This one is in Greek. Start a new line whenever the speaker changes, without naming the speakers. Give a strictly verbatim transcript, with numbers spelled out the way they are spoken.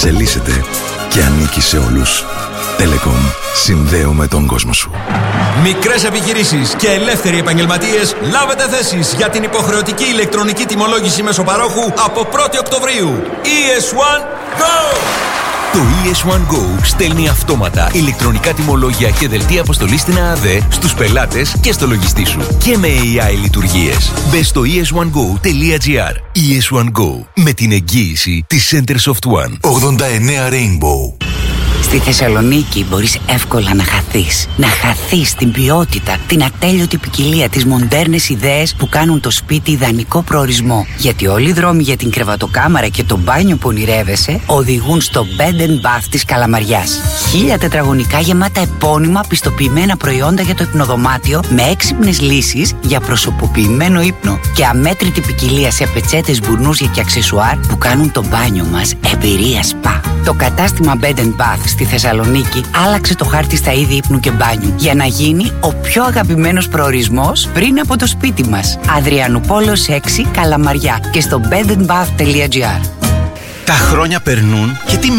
εξελίσσεται και ανήκει σε όλους. Telecom. Συνδέουμε τον κόσμο σου.
Μικρές επιχειρήσεις και ελεύθεροι επαγγελματίες, λάβετε θέσεις για την υποχρεωτική ηλεκτρονική τιμολόγηση μεσοπαρόχου από πρώτη Οκτωβρίου. ι ες One Go!
Το ι ες One Go στέλνει αυτόματα ηλεκτρονικά τιμολόγια και δελτία αποστολής στην ΑΑΔΕ στους πελάτες και στο λογιστή σου. Και με έι άι λειτουργίες. Μπες στο ι ες one go τελεία τζι άρ. ι ες One Go. Με την εγγύηση της Centersoft One.
ογδόντα εννέα Rainbow.
Στη Θεσσαλονίκη μπορείς εύκολα να χαθείς. Να χαθείς την ποιότητα, την ατέλειωτη ποικιλία, τις μοντέρνες ιδέες που κάνουν το σπίτι ιδανικό προορισμό. Γιατί όλοι οι δρόμοι για την κρεβατοκάμαρα και το μπάνιο που ονειρεύεσαι οδηγούν στο Bed and Bath της Καλαμαριάς. Χίλια τετραγωνικά γεμάτα επώνυμα πιστοποιημένα προϊόντα για το υπνοδωμάτιο με έξυπνες λύσεις για προσωποποιημένο ύπνο. Και αμέτρητη ποικιλία σε πετσέτες, μπουρνούζια και αξεσουάρ που κάνουν το μπάνιο μας εμπειρία σπα. Το κατάστημα Bed and Bath στη Θεσσαλονίκη άλλαξε το χάρτη στα είδη ύπνου και μπάνιου για να γίνει ο πιο αγαπημένος προορισμός πριν από το σπίτι μας. Αδριανουπόλεως έξι Καλαμαριά και στο bed and bath τελεία τζι άρ.
Τα χρόνια περνούν και τι